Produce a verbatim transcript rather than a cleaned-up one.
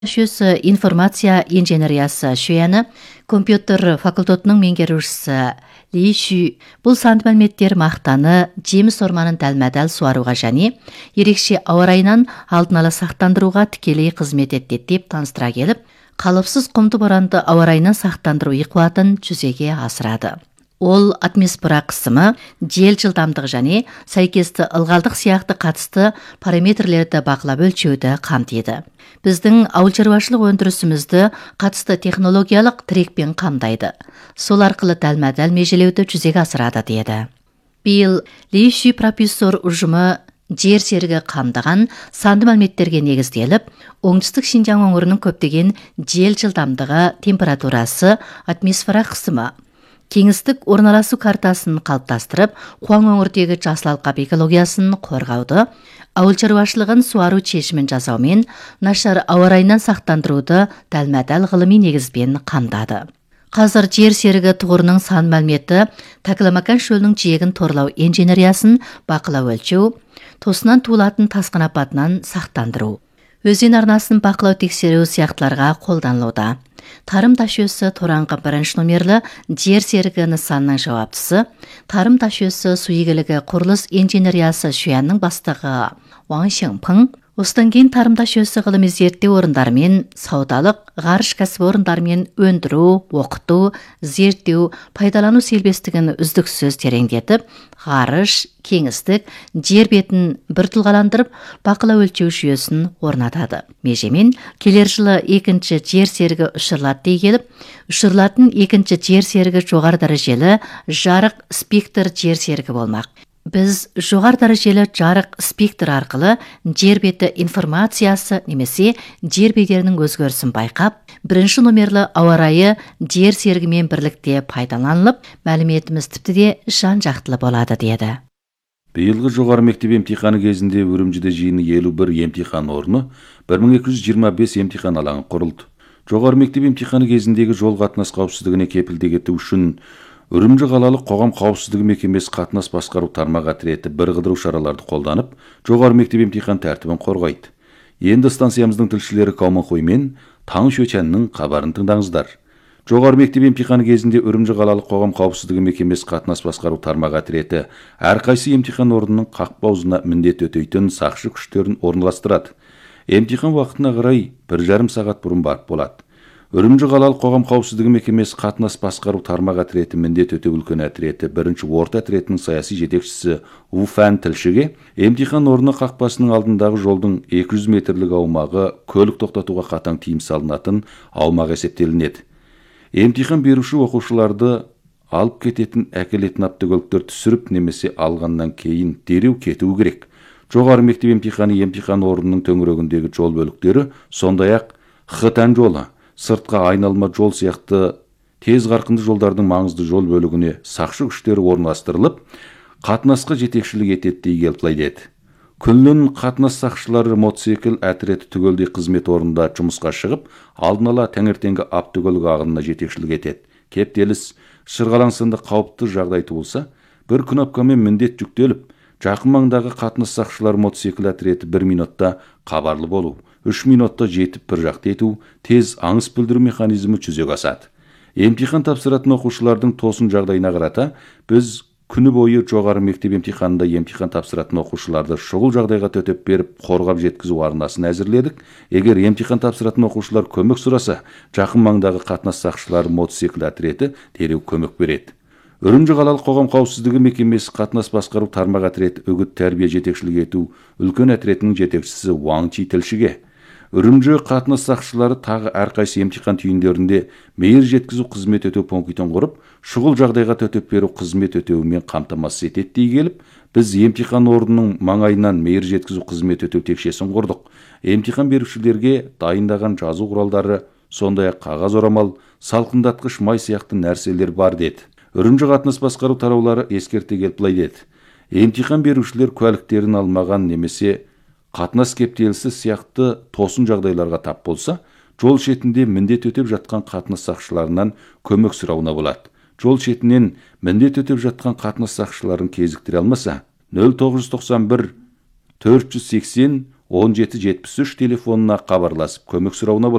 Шөсі информация инженериясы шөяны компьютер факультетінің меңгерушісі Ли Шү бұл санды мәліметтер мақтаны жеміс орманын дәлмәдәл суаруға және ерекше ауа райынан алдын ала сақтандыруға тікелей қызмет етті деп таныстыра келіп, қалыпсыз құмды боранды ауа райынан сақтандыру қуатын жүзеге асырады. Ол атмосфера қысымы, жел жылдамдығы және сәйкесті ылғалдық сияқты қатысты параметрлерді бақылап өлшеуді қамтиды. Біздің ауыл шаруашылық өндірісімізді қатысты технологиялық тірекпен қамдайды. Сол арқылы дәлмәдәл межелеуді жүзеге асырады деді. Биыл Ли Шү профессор ұжымы жер серігі қамдаған санды мәліметтерге негізделіп, оңтүстік Шинжаң өңірінің көптеген жел жылдамдығы, температурасы, атмосфера қысымы, кеңістік орналасу картасын қалыптастырып, Қуаң өңірдегі жасыл алқап экологиясын қорғауды, ауыл шаруашылығын суару шешімін жасаумен нашар ауа райынан сақтандыруды дәлмәдәл ғылыми негізбен қамдады. Қазір жер серігі тұғырының сан мәліметі Такламакан шөлінің жиегін торлау инженериясын бақылау өлшеу, тосынан туылатын тасқын апатынан сақтандыру, өзен арнасын бақылау тексеру сияқтыларға қолданылуда. Тарым ташөсі Тораңғы бірінші номерлі жер серігі нысанның жауаптысы, тарым ташөсі су игілігі құрылыс инженериясы шөянның бастығы Ваң Шыңпың, осыдан кейін тарым ташөсі ғылыми зерттеу орындарымен саудалық, ғарыш кәсіп орындарымен өндіру, оқыту, зерттеу, пайдалану селбестігін үздіксіз тереңдетіп, ғарыш, кеңістік, жер бетін бір тұлғаландырып, бақылау өлшеу жүйесін орнатады. Межемен, келер жылы екінші жер серігі ұшырылады дей келіп, ұшырылатын екінші жер серігі жоғары дәрежелі жарық спектр жер серігі болмақ. Біз жоғары дәрежелі жарық спектр арқылы жер беті информациясы немесе жер бедерінің өзгерісін байқап, бірінші номерлі ауа райы жер серігімен бірлікте пайдаланылып, мәліметіміз тіпті де жан-жақтылы болады деді. Биылғы жоғары мектеп емтиханы кезінде Үрімжіде жиыны елу бір емтихан орны, бір мың екі жүз жиырма бес емтихан алаңы құрылды. Жоғары мектеп емтиханы кезіндегі жол қатынас қауіпсіздігіне кепілдік ету үшін Үрімжі қалалық қоғам қауіпсіздігі мекемесі қатынас басқару тармақ отряды бір қыдыру шараларды қолданып, жоғары мектеп емтихан тәртібін қорғайды. Енді станциямыздың тілшілері Кауманхой мен Таң Шөчәннің хабарын тыңдаңыздар. Жоғары мектеп емтиханы кезінде Үрімжі қалалық қоғам қауіпсіздігі мекемесі қатынас басқару тармақ отряды әрқайсы емтихан орнының қақпа аузына міндет өтейтін сақшы күштерін орналастырады. Емтихан уақытына қарай бір жарым сағат бұрын барып болады. Үрімжі қалалық қоғам қауіпсіздігі мекемесі қатынас басқару тармақ отряды міндет өтеу үлкен отряды бірінші орта отрядының саяси жетекшісі У Фән тілшіге емтихан орны қақпасының алдындағы жолдың екі жүз метрлік аумағы көлік тоқтатуға қатаң тыйым салынатын аумақ есептелінеді. Емтихан беруші оқушыларды алып кететін әкелетін автокөліктер түсіріп немесе алғаннан кейін дереу кетуі керек. Жоғары мектеп емтиханы емтихан орнының төңірегіндегі жол бөліктері, сондай-ақ Хытан жолы, сыртқа айналма жол сияқты тез қарқынды жолдардың маңызды жол бөлігіне сақшы күштері орналастырылып, қатынасқа жетекшілік етеді дей келіп деді. Күннен қатынас сақшылары мотоцикл отряды түгелдей қызмет орнында жұмысқа шығып, алдын ала таңертеңгі автокөлік ағынына жетекшілік етеді. Кептеліс, шырғалаң сынды қауіпті жағдай туылса, бір кнопкамен міндет жүктеліп, жақын маңдағы қатынас сақшылары мотоцикл отряды бір минутта хабарлы болу, үш минутта жетіп бір жақты ету, тез аңыс білдіру механизмі жүзеге асады. Емтихан тапсыратын оқушылардың тосын жағдайына қарата, біз күні бойы жоғары мектеп емтиханында емтихан тапсыратын оқушыларды шұғыл жағдайға төтеп беріп, қорғап жеткізу арнасын әзірледік. Егер емтихан тапсыратын оқушылар көмек сұраса, жақын маңдағы қатынас сақшылары мотоцикл отряды дереу көмек береді. Үрімжі қалалық қоғам қауіпсіздігі мекемесі қатынас басқару тармақ отряды үгіт тәрбие жетекшілік ету үлкен отрядының жетекшісі Ваң Чи тілшіге Үрімжі қатынас сақшылары тағы әрқайсы емтихан түйіндерінде мейір жеткізу қызмет өтеу пунктін құрып, шұғыл жағдайға төтеп беру қызмет өтеуімен қамтамасыз етеді дей келіп, біз емтихан орнының маңайынан мейір жеткізу қызмет өтеу текшесін құрдық. Емтихан берушілерге дайындаған жазу құралдары, сондай-ақ қағаз орамал, салқындатқыш май сияқты нәрселер бар деді. Үрімжі қатынас басқару тараулары ескерте келіп деді. Емтихан берушілер куәліктерін алмаған немесе қатынас кептелісі сияқты тосын жағдайларға тап болса, жол шетінде міндет өтеп жатқан қатынас сақшыларынан көмек сұрауына болады. Жол шетінен міндет өтеп жатқан қатынас сақшыларын кезіктіре алмаса, нөл тоғыз жүз тоқсан бір төрт жүз сексен он жети жетимиш үч телефонуна кабарласып көмөк сурауна